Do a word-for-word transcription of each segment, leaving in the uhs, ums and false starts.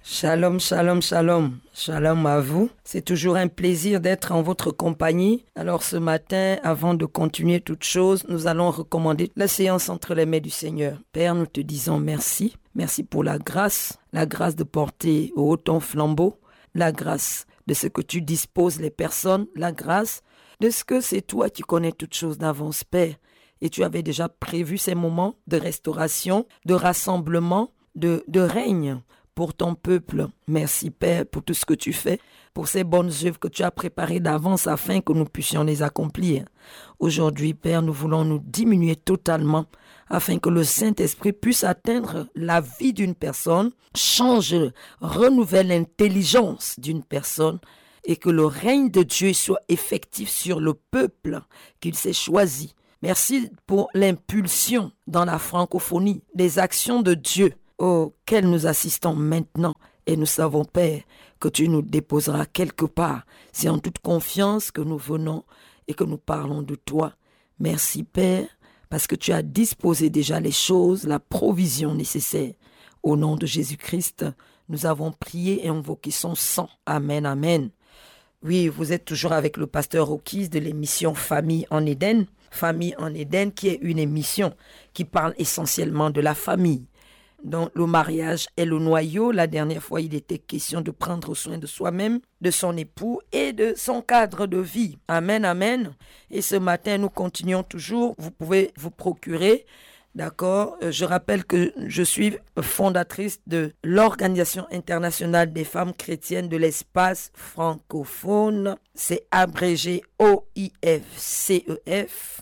Shalom, shalom, shalom. Shalom à vous. C'est toujours un plaisir d'être en votre compagnie. Alors ce matin, avant de continuer toute chose, nous allons recommander la séance entre les mains du Seigneur. Père, nous te disons merci. Merci pour la grâce, la grâce de porter au haut ton flambeau, la grâce de ce que tu disposes les personnes, la grâce de ce que c'est toi qui connais toutes choses d'avance, Père. Et tu avais déjà prévu ces moments de restauration, de rassemblement, de, de règne pour ton peuple. Merci Père pour tout ce que tu fais, pour ces bonnes œuvres que tu as préparées d'avance afin que nous puissions les accomplir. Aujourd'hui Père, nous voulons nous diminuer totalement afin que le Saint-Esprit puisse atteindre la vie d'une personne, change, renouvelle l'intelligence d'une personne et que le règne de Dieu soit effectif sur le peuple qu'il s'est choisi. Merci pour l'impulsion dans la francophonie des actions de Dieu auxquelles nous assistons maintenant. Et nous savons, Père, que tu nous déposeras quelque part. C'est en toute confiance que nous venons et que nous parlons de toi. Merci, Père, parce que tu as disposé déjà les choses, la provision nécessaire. Au nom de Jésus-Christ, nous avons prié et invoqué son sang. Amen, amen. Oui, vous êtes toujours avec le pasteur Okis de l'émission Famille en Éden. Famille en Éden qui est une émission qui parle essentiellement de la famille. Donc le mariage est le noyau. La dernière fois, il était question de prendre soin de soi-même, de son époux et de son cadre de vie. Amen, amen. Et ce matin, nous continuons toujours. Vous pouvez vous procurer, d'accord. Je rappelle que je suis fondatrice de l'Organisation internationale des femmes chrétiennes de l'espace francophone. C'est abrégé O I F C E F,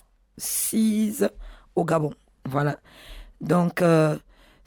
six au Gabon. Voilà. Donc, euh,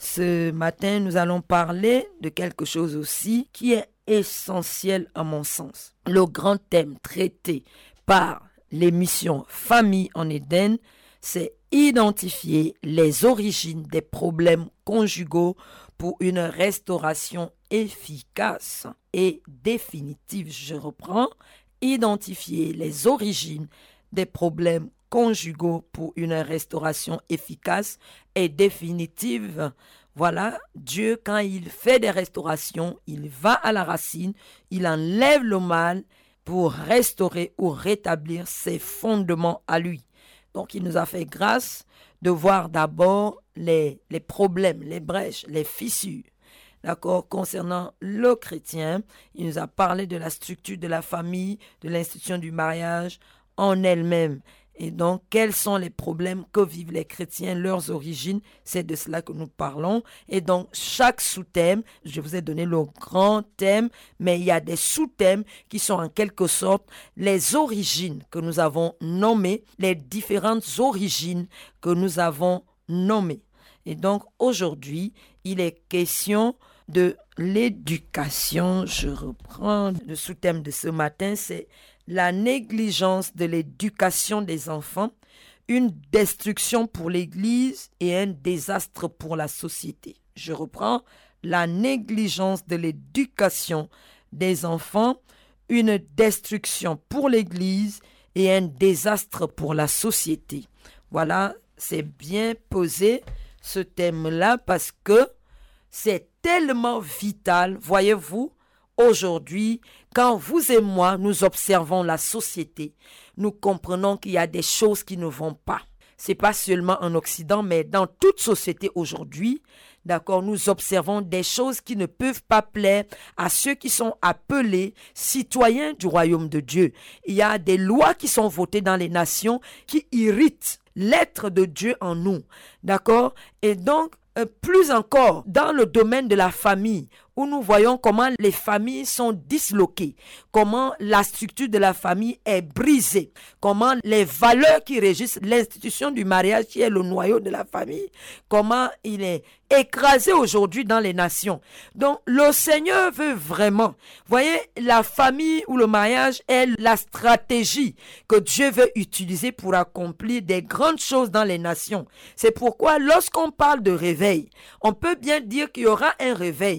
ce matin, nous allons parler de quelque chose aussi qui est essentiel à mon sens. Le grand thème traité par l'émission Famille en Éden, c'est identifier les origines des problèmes conjugaux pour une restauration efficace et définitive. Je reprends, identifier les origines des problèmes conjugaux pour une restauration efficace et définitive. Voilà, Dieu, quand il fait des restaurations, il va à la racine, il enlève le mal pour restaurer ou rétablir ses fondements à lui. Donc, il nous a fait grâce de voir d'abord les, les problèmes, les brèches, les fissures. D'accord, concernant le chrétien, il nous a parlé de la structure de la famille, de l'institution du mariage en elle-même. Et donc, quels sont les problèmes que vivent les chrétiens, leurs origines, c'est de cela que nous parlons. Et donc, chaque sous-thème, je vous ai donné le grand thème, mais il y a des sous-thèmes qui sont en quelque sorte les origines que nous avons nommées, les différentes origines que nous avons nommées. Et donc, aujourd'hui, il est question de l'éducation. Je reprends le sous-thème de ce matin, c'est la négligence de l'éducation des enfants, une destruction pour l'Église et un désastre pour la société. Je reprends, la négligence de l'éducation des enfants, une destruction pour l'Église et un désastre pour la société. Voilà, c'est bien posé ce thème-là parce que c'est tellement vital, voyez-vous. Aujourd'hui, quand vous et moi, nous observons la société, nous comprenons qu'il y a des choses qui ne vont pas. Ce n'est pas seulement en Occident, mais dans toute société aujourd'hui, d'accord, nous observons des choses qui ne peuvent pas plaire à ceux qui sont appelés citoyens du royaume de Dieu. Il y a des lois qui sont votées dans les nations qui irritent l'être de Dieu en nous, d'accord? Et donc, euh, plus encore, dans le domaine de la famille, où nous voyons comment les familles sont disloquées, comment la structure de la famille est brisée, comment les valeurs qui régissent l'institution du mariage, qui est le noyau de la famille, comment il est écrasé aujourd'hui dans les nations. Donc, le Seigneur veut vraiment, voyez, la famille ou le mariage est la stratégie que Dieu veut utiliser pour accomplir des grandes choses dans les nations. C'est pourquoi lorsqu'on parle de réveil, on peut bien dire qu'il y aura un réveil, mais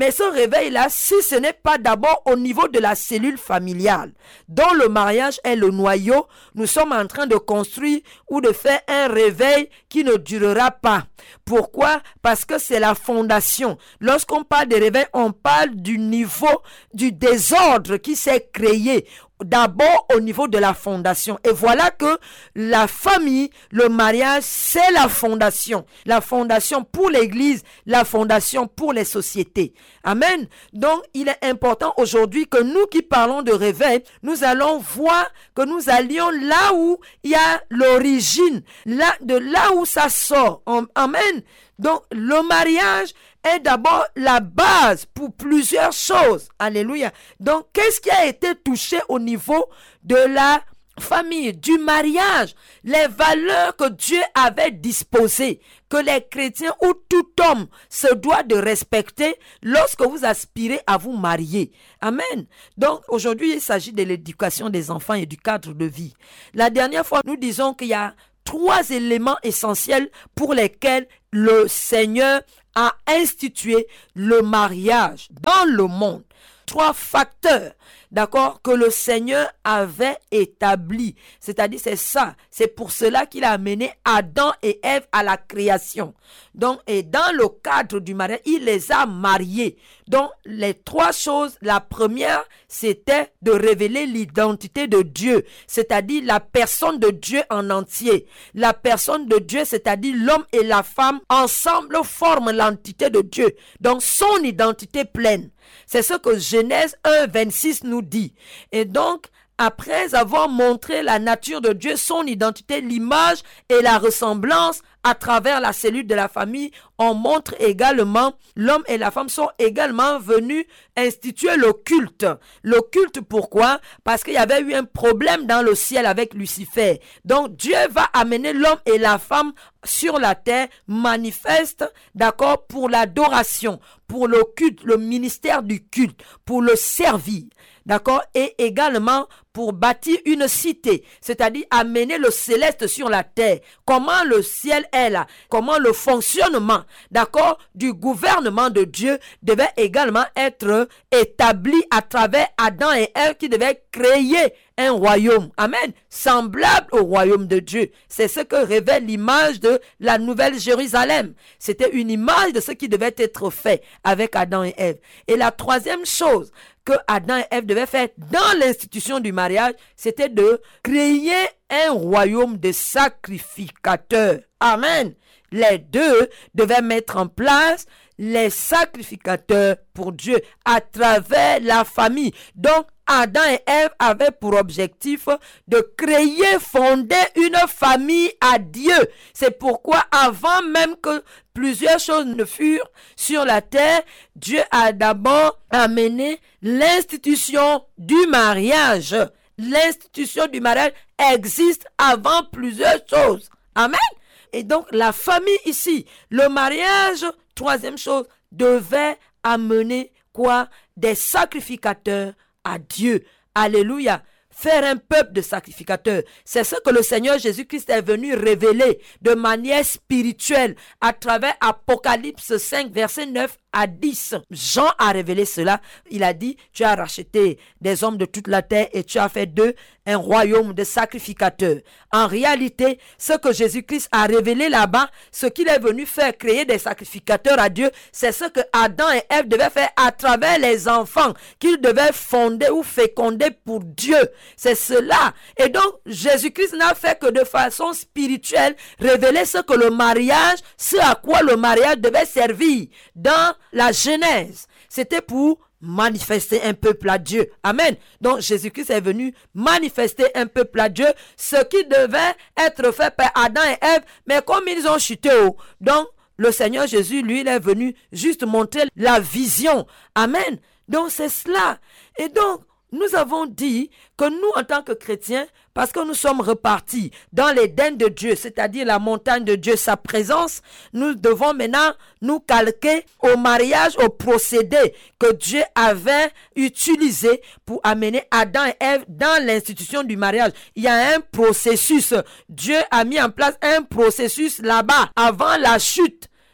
Et ce réveil-là, si ce n'est pas d'abord au niveau de la cellule familiale, dont le mariage est le noyau, nous sommes en train de construire ou de faire un réveil qui ne durera pas. Pourquoi? Parce que c'est la fondation. Lorsqu'on parle de réveil, on parle du niveau du désordre qui s'est créé d'abord au niveau de la fondation. Et voilà que la famille, le mariage, c'est la fondation. La fondation pour l'Église, la fondation pour les sociétés. Amen. Donc, il est important aujourd'hui que nous qui parlons de réveil, nous allons voir que nous allions là où il y a l'origine, là, de là où ça sort. Amen. Donc, le mariage est d'abord la base pour plusieurs choses. Alléluia. Donc, qu'est-ce qui a été touché au niveau de la famille, du mariage? Les valeurs que Dieu avait disposées, que les chrétiens ou tout homme se doit de respecter lorsque vous aspirez à vous marier. Amen. Donc, aujourd'hui, il s'agit de l'éducation des enfants et du cadre de vie. La dernière fois, nous disons qu'il y a trois éléments essentiels pour lesquels le Seigneur a institué le mariage dans le monde. Trois facteurs, d'accord, que le Seigneur avait établis. C'est-à-dire, c'est ça. C'est pour cela qu'il a amené Adam et Ève à la création. Donc, et dans le cadre du mariage, il les a mariés. Donc, les trois choses, la première, c'était de révéler l'identité de Dieu, c'est-à-dire la personne de Dieu en entier. La personne de Dieu, c'est-à-dire l'homme et la femme, ensemble forment l'entité de Dieu. Donc, son identité pleine. C'est ce que Genèse un, vingt-six nous dit. Et donc, après avoir montré la nature de Dieu, son identité, l'image et la ressemblance à travers la cellule de la famille, on montre également, l'homme et la femme sont également venus instituer le culte. Le culte, pourquoi? Parce qu'il y avait eu un problème dans le ciel avec Lucifer. Donc Dieu va amener l'homme et la femme sur la terre, manifeste, d'accord, pour l'adoration, pour le culte, le ministère du culte, pour le servir. D'accord? Et également pour bâtir une cité, c'est-à-dire amener le céleste sur la terre. Comment le ciel est là, comment le fonctionnement, d'accord, du gouvernement de Dieu devait également être établi à travers Adam et Ève qui devaient créer un royaume, amen, semblable au royaume de Dieu. C'est ce que révèle l'image de la Nouvelle Jérusalem. C'était une image de ce qui devait être fait avec Adam et Ève. Et la troisième chose que Adam et Ève devaient faire dans l'institution du mariage, c'était de créer un royaume de sacrificateurs. Amen. Les deux devaient mettre en place les sacrificateurs pour Dieu à travers la famille. Donc, Adam et Ève avaient pour objectif de créer, fonder une famille à Dieu. C'est pourquoi avant même que plusieurs choses ne furent sur la terre, Dieu a d'abord amené l'institution du mariage. L'institution du mariage existe avant plusieurs choses. Amen. Et donc la famille ici, le mariage, troisième chose, devait amener quoi? Des sacrificateurs à Dieu. Alléluia. Faire un peuple de sacrificateurs. C'est ce que le Seigneur Jésus-Christ est venu révéler de manière spirituelle à travers Apocalypse cinq, versets neuf à dix. Jean a révélé cela. Il a dit, tu as racheté des hommes de toute la terre et tu as fait d'eux un royaume de sacrificateurs. En réalité, ce que Jésus-Christ a révélé là-bas, ce qu'il est venu faire, créer des sacrificateurs à Dieu, c'est ce que Adam et Ève devaient faire à travers les enfants qu'ils devaient fonder ou féconder pour Dieu. C'est cela. Et donc, Jésus-Christ n'a fait que de façon spirituelle révéler ce que le mariage, ce à quoi le mariage devait servir dans la Genèse. C'était pour manifester un peuple à Dieu. Amen. Donc Jésus-Christ est venu manifester un peuple à Dieu, ce qui devait être fait par Adam et Ève, mais comme ils ont chuté, oh, donc le Seigneur Jésus, lui, il est venu juste montrer la vision. Amen. Donc c'est cela. Et donc, nous avons dit que nous, en tant que chrétiens, parce que nous sommes repartis dans l'Éden de Dieu, c'est-à-dire la montagne de Dieu, sa présence, nous devons maintenant nous calquer au mariage, au procédé que Dieu avait utilisé pour amener Adam et Ève dans l'institution du mariage. Il y a un processus. Dieu a mis en place un processus là-bas, avant la chute.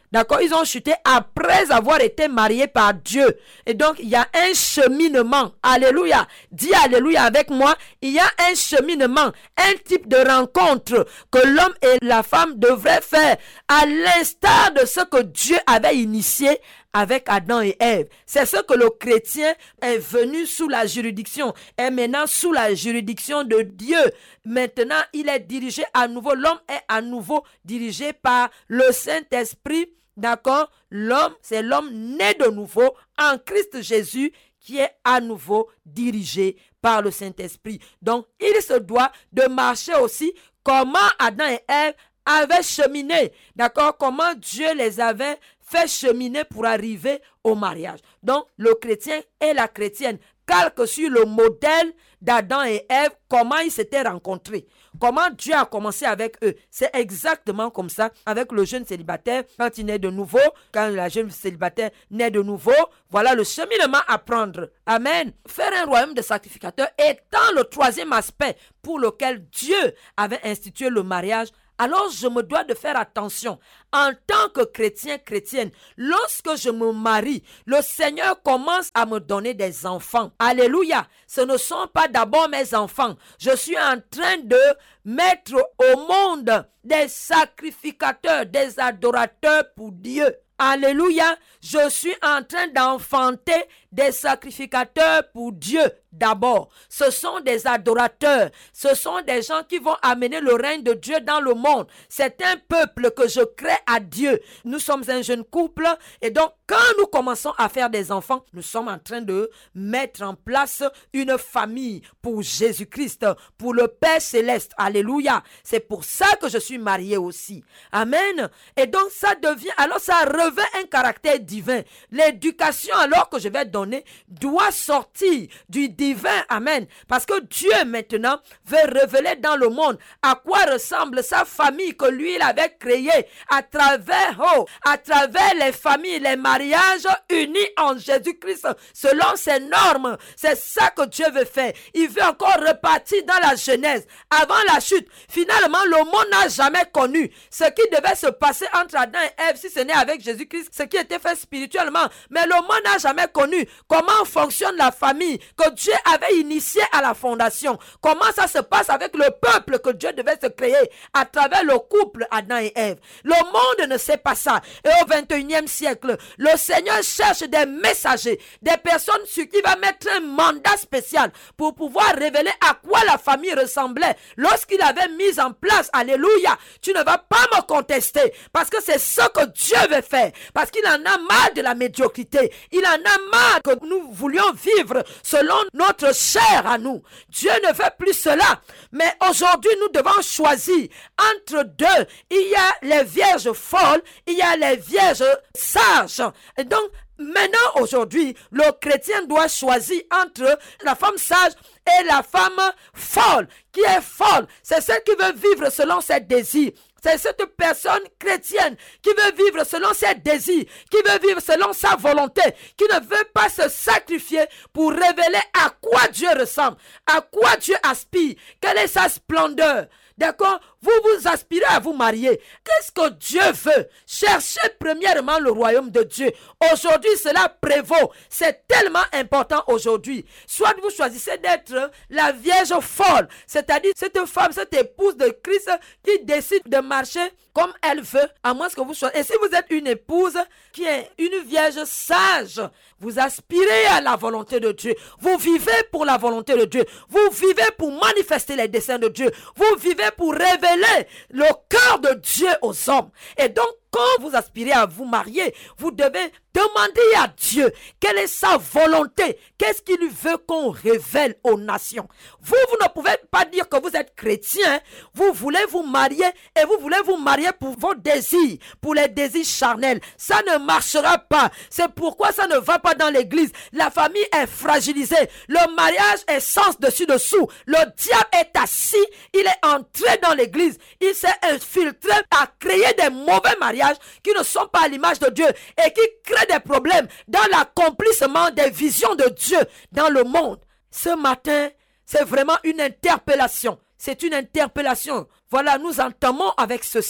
D'accord, ils ont chuté après avoir été mariés par Dieu. Et donc, il y a un cheminement. Alléluia. Dis alléluia avec moi. Il y a un cheminement, un type de rencontre que l'homme et la femme devraient faire à l'instar de ce que Dieu avait initié avec Adam et Ève. C'est ce que le chrétien est venu sous la juridiction, est maintenant sous la juridiction de Dieu. Maintenant, il est dirigé à nouveau, l'homme est à nouveau dirigé par le Saint-Esprit. D'accord? L'homme, c'est l'homme né de nouveau en Christ Jésus qui est à nouveau dirigé par le Saint-Esprit. Donc, il se doit de marcher aussi comment Adam et Ève avaient cheminé. D'accord? Comment Dieu les avait fait cheminer pour arriver au mariage. Donc, le chrétien et la chrétienne calquent sur le modèle d'Adam et Ève, comment ils s'étaient rencontrés. Comment Dieu a commencé avec eux. C'est exactement comme ça avec le jeune célibataire quand il naît de nouveau, quand la jeune célibataire naît de nouveau. Voilà le cheminement à prendre. Amen. Faire un royaume de sacrificateurs étant le troisième aspect pour lequel Dieu avait institué le mariage. Alors je me dois de faire attention. En tant que chrétien, chrétienne, lorsque je me marie, le Seigneur commence à me donner des enfants. Alléluia. Ce ne sont pas d'abord mes enfants. Je suis en train de mettre au monde des sacrificateurs, des adorateurs pour Dieu. Alléluia. Je suis en train d'enfanter des sacrificateurs pour Dieu d'abord. Ce sont des adorateurs. Ce sont des gens qui vont amener le règne de Dieu dans le monde. C'est un peuple que je crée à Dieu. Nous sommes un jeune couple et donc quand nous commençons à faire des enfants, nous sommes en train de mettre en place une famille pour Jésus-Christ, pour le Père Céleste. Alléluia. C'est pour ça que je suis marié aussi. Amen. Et donc ça devient, alors ça revêt un caractère divin. L'éducation alors que je vais donner doit sortir du divin. Amen. Parce que Dieu maintenant veut révéler dans le monde à quoi ressemble sa famille que lui il avait créée à travers, oh, à travers les familles, les mariages unis en Jésus-Christ selon ses normes. C'est ça que Dieu veut faire. Il veut encore repartir dans la Genèse. Avant la chute, finalement, le monde n'a jamais connu ce qui devait se passer entre Adam et Ève si ce n'est avec Jésus-Christ, ce qui était fait spirituellement. Mais le monde n'a jamais connu comment fonctionne la famille que Dieu avait initiée à la fondation. Comment ça se passe avec le peuple que Dieu devait se créer à travers le couple Adam et Ève. Le monde ne sait pas ça. Et au vingt et unième siècle, le Seigneur cherche des messagers, des personnes sur qui il va mettre un mandat spécial pour pouvoir révéler à quoi la famille ressemblait lorsqu'il avait mis en place. Alléluia. Tu ne vas pas me contester parce que c'est ce que Dieu veut faire. Parce qu'il en a marre de la médiocrité. Il en a marre que nous voulions vivre selon notre chair à nous. Dieu ne veut plus cela. Mais aujourd'hui, nous devons choisir entre deux. Il y a les vierges folles, il y a les vierges sages. Et donc, maintenant, aujourd'hui, le chrétien doit choisir entre la femme sage et la femme folle. Qui est folle? C'est celle qui veut vivre selon ses désirs. C'est cette personne chrétienne qui veut vivre selon ses désirs, qui veut vivre selon sa volonté, qui ne veut pas se sacrifier pour révéler à quoi Dieu ressemble, à quoi Dieu aspire, quelle est sa splendeur. D'accord? Vous vous aspirez à vous marier. Qu'est-ce que Dieu veut? Cherchez premièrement le royaume de Dieu. Aujourd'hui, cela prévaut. C'est tellement important aujourd'hui. Soit vous choisissez d'être la vierge folle, c'est-à-dire cette femme, cette épouse de Christ qui décide de marcher comme elle veut, à moins que vous soyez. Et si vous êtes une épouse qui est une vierge sage, vous aspirez à la volonté de Dieu. Vous vivez pour la volonté de Dieu. Vous vivez pour manifester les desseins de Dieu. Vous vivez pour révéler le cœur de Dieu aux hommes. Et donc, quand vous aspirez à vous marier, vous devez demander à Dieu quelle est sa volonté. Qu'est-ce qu'il veut qu'on révèle aux nations? Vous, vous ne pouvez pas dire que vous êtes chrétien. Vous voulez vous marier et vous voulez vous marier pour vos désirs, pour les désirs charnels. Ça ne marchera pas. C'est pourquoi ça ne va pas dans l'église. La famille est fragilisée. Le mariage est sens dessus-dessous. Le diable est assis. Il est entré dans l'église. Il s'est infiltré à créer des mauvais mariages qui ne sont pas à l'image de Dieu et qui créent des problèmes dans l'accomplissement des visions de Dieu dans le monde. Ce matin, c'est vraiment une interpellation. C'est une interpellation. Voilà, nous entamons avec ceci.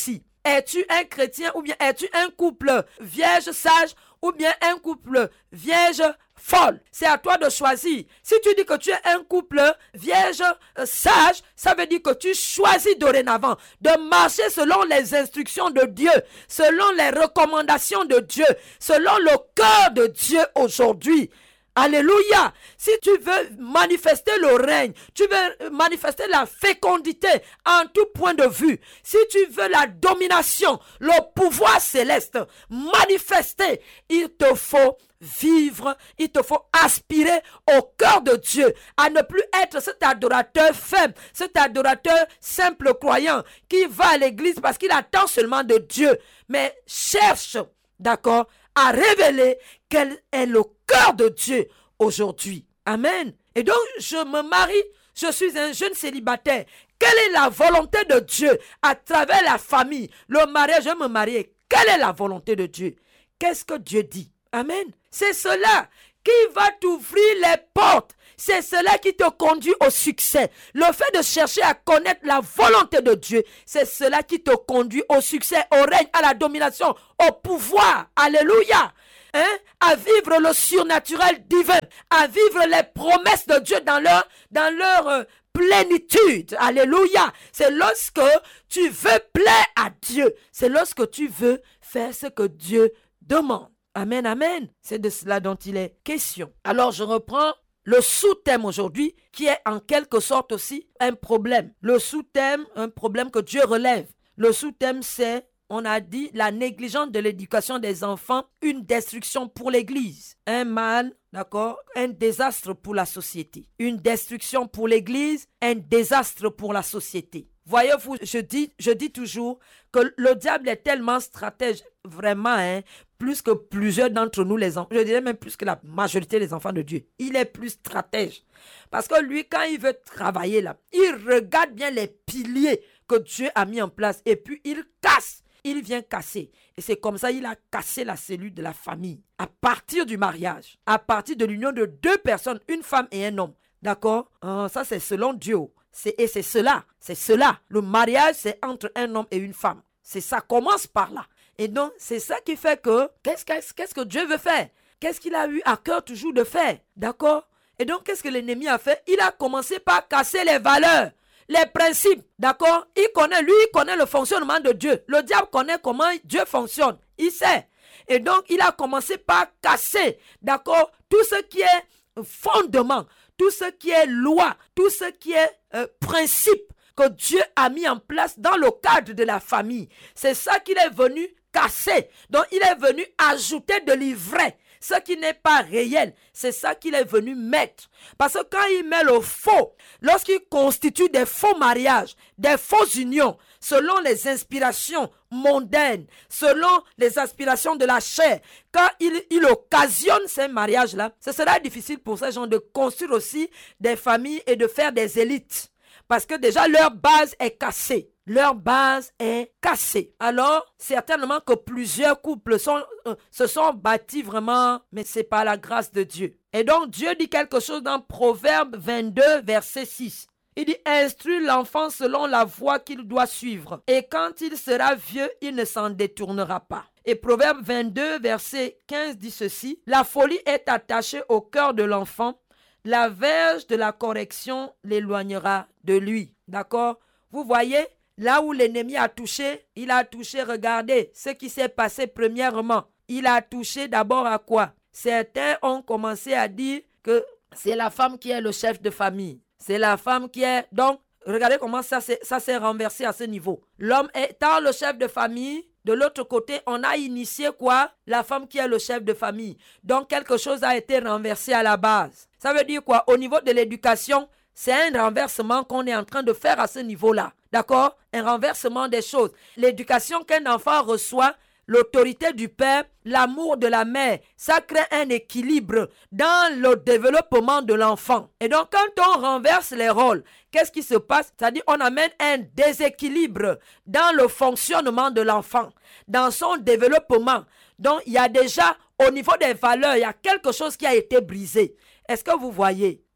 Es-tu un chrétien ou bien es-tu un couple vierge sage ou bien un couple vierge folle? C'est à toi de choisir. Si tu dis que tu es un couple vierge euh, sage, ça veut dire que tu choisis dorénavant de marcher selon les instructions de Dieu, selon les recommandations de Dieu, selon le cœur de Dieu aujourd'hui. Alléluia. Si tu veux manifester le règne, tu veux manifester la fécondité en tout point de vue, si tu veux la domination, le pouvoir céleste manifester, il te faut vivre, il te faut aspirer au cœur de Dieu, à ne plus être cet adorateur faible, cet adorateur simple croyant qui va à l'église parce qu'il attend seulement de Dieu, mais cherche, d'accord, à révéler quel est le cœur de Dieu aujourd'hui. Amen. Et donc, je me marie, je suis un jeune célibataire. Quelle est la volonté de Dieu à travers la famille, le mariage, je vais me marier. Quelle est la volonté de Dieu? Qu'est-ce que Dieu dit? Amen. C'est cela qui va t'ouvrir les portes. C'est cela qui te conduit au succès. Le fait de chercher à connaître la volonté de Dieu, c'est cela qui te conduit au succès, au règne, à la domination, au pouvoir. Alléluia. Hein? À vivre le surnaturel divin, à vivre les promesses de Dieu dans leur, dans leur euh, plénitude. Alléluia. C'est lorsque tu veux plaire à Dieu. C'est lorsque tu veux faire ce que Dieu demande. Amen, amen. C'est de cela dont il est question. Alors je reprends le sous-thème aujourd'hui qui est en quelque sorte aussi un problème. Le sous-thème, un problème que Dieu relève. Le sous-thème c'est, on a dit, la négligence de l'éducation des enfants, une destruction pour l'Église. Un mal, d'accord, un désastre pour la société. Une destruction pour l'Église, un désastre pour la société. Voyez-vous, je dis, je dis toujours que le diable est tellement stratège, vraiment, hein, plus que plusieurs d'entre nous les enfants, je dirais même plus que la majorité des enfants de Dieu. Il est plus stratège. Parce que lui, quand il veut travailler là, il regarde bien les piliers que Dieu a mis en place et puis il casse. Il vient casser. Et c'est comme ça qu'il a cassé la cellule de la famille. À partir du mariage, à partir de l'union de deux personnes, une femme et un homme. D'accord? euh, Ça, c'est selon Dieu. C'est, et c'est cela, c'est cela. Le mariage, c'est entre un homme et une femme. C'est ça, commence par là. Et donc, c'est ça qui fait que, qu'est-ce, qu'est-ce, qu'est-ce que Dieu veut faire? Qu'est-ce qu'il a eu à cœur toujours de faire? D'accord? Et donc, qu'est-ce que l'ennemi a fait? Il a commencé par casser les valeurs, les principes. D'accord? Il connaît, lui, il connaît le fonctionnement de Dieu. Le diable connaît comment Dieu fonctionne. Il sait. Et donc, il a commencé par casser, d'accord, tout ce qui est fondement, tout ce qui est loi, tout ce qui est euh, principe que Dieu a mis en place dans le cadre de la famille. C'est ça qu'il est venu casser. Donc, il est venu ajouter de l'ivraie, ce qui n'est pas réel. C'est ça qu'il est venu mettre. Parce que quand il met le faux, lorsqu'il constitue des faux mariages, des fausses unions, selon les inspirations mondaines, selon les aspirations de la chair, quand il, il occasionne ces mariages-là, ce sera difficile pour ces gens de construire aussi des familles et de faire des élites. Parce que déjà leur base est cassée. Leur base est cassée. Alors, certainement que plusieurs couples sont, euh, se sont bâtis vraiment, mais c'est par la grâce de Dieu. Et donc, Dieu dit quelque chose dans Proverbe vingt-deux, verset six. Il dit, instruis l'enfant selon la voie qu'il doit suivre. Et quand il sera vieux, il ne s'en détournera pas. Et Proverbe vingt-deux, verset quinze dit ceci. La folie est attachée au cœur de l'enfant. La verge de la correction l'éloignera de lui. D'accord? Vous voyez, là où l'ennemi a touché, il a touché, regardez, ce qui s'est passé premièrement. Il a touché d'abord à quoi? Certains ont commencé à dire que c'est la femme qui est le chef de famille. C'est la femme qui est... Donc, regardez comment ça s'est, ça s'est renversé à ce niveau. L'homme étant le chef de famille, de l'autre côté, on a initié quoi? La femme qui est le chef de famille. Donc, quelque chose a été renversé à la base. Ça veut dire quoi? Au niveau de l'éducation, c'est un renversement qu'on est en train de faire à ce niveau-là. D'accord? Un renversement des choses. L'éducation qu'un enfant reçoit, l'autorité du père, l'amour de la mère, ça crée un équilibre dans le développement de l'enfant. Et donc, quand on renverse les rôles, qu'est-ce qui se passe? C'est-à-dire, on amène un déséquilibre dans le fonctionnement de l'enfant, dans son développement. Donc, il y a déjà, au niveau des valeurs, il y a quelque chose qui a été brisé. Est-ce que vous voyez?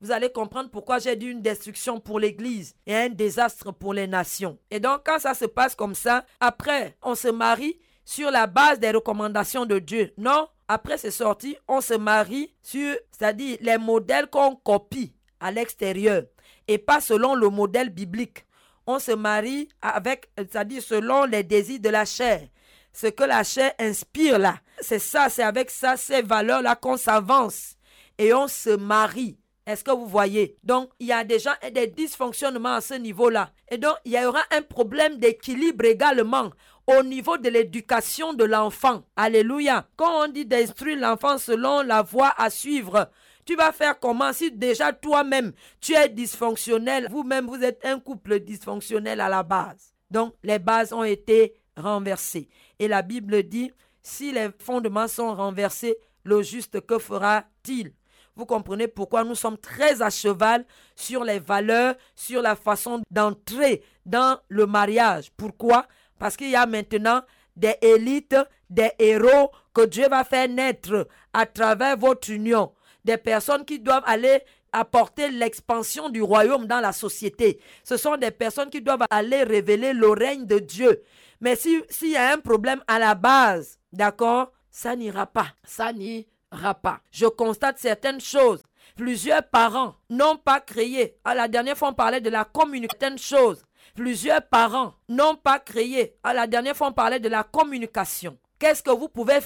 vous allez comprendre pourquoi j'ai dit une destruction pour l'Église et un désastre pour les nations. Et donc, quand ça se passe comme ça, après, on se marie sur la base des recommandations de Dieu. Non, après c'est sorti, on se marie sur, c'est-à-dire les modèles qu'on copie à l'extérieur et pas selon le modèle biblique. On se marie avec, c'est-à-dire selon les désirs de la chair. Ce que la chair inspire là, c'est ça, c'est avec ça, ces valeurs-là qu'on s'avance et on se marie. Est-ce que vous voyez? Donc, il y a déjà des dysfonctionnements à ce niveau-là. Et donc, il y aura un problème d'équilibre également au niveau de l'éducation de l'enfant. Alléluia. Quand on dit d'instruire l'enfant selon la voie à suivre, tu vas faire comment si déjà toi-même, tu es dysfonctionnel, vous-même, vous êtes un couple dysfonctionnel à la base. Donc, les bases ont été renversées. Et la Bible dit, si les fondements sont renversés, le juste, que fera-t-il? Vous comprenez pourquoi nous sommes très à cheval sur les valeurs, sur la façon d'entrer dans le mariage. Pourquoi? Parce qu'il y a maintenant des élites, des héros que Dieu va faire naître à travers votre union. Des personnes qui doivent aller apporter l'expansion du royaume dans la société. Ce sont des personnes qui doivent aller révéler le règne de Dieu. Mais si, s'il y a un problème à la base, d'accord, ça n'ira pas. Ça n'ira pas. Je constate certaines choses. Plusieurs parents n'ont pas créé. À la dernière fois, on parlait de la communication. Certaines choses. Plusieurs parents n'ont pas créé. À la dernière fois, on parlait de la communication. Qu'est-ce que vous pouvez